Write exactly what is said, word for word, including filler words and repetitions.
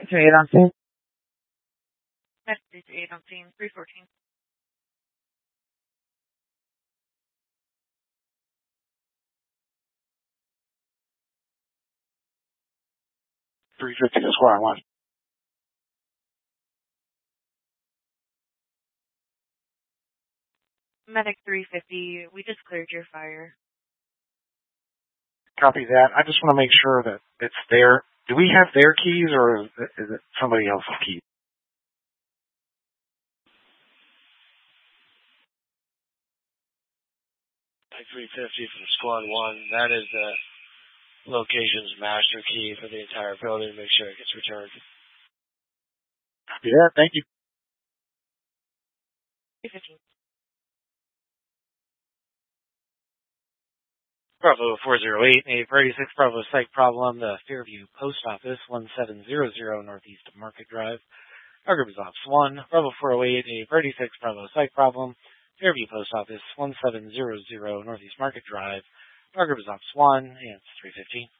Two eight on scene. Message eight on scene, three fourteen. three fifty to squad one. Medic three fifty, we just cleared your fire. Copy that. I just want to make sure that it's their. Do we have their keys or is it, is it somebody else's keys? three fifty from squad one. That is the location's master key for the entire building. Make sure it gets returned. Copy that. Thank you. three fifteen. Bravo four zero eight, a thirty-six Bravo site problem, the Fairview Post Office, one seven zero zero Northeast Market Drive. Our group is Ops one. Bravo four zero eight, a thirty-six Bravo site problem, Fairview Post Office, one seven zero zero Northeast Market Drive. Our group is Ops one, and it's three fifteen.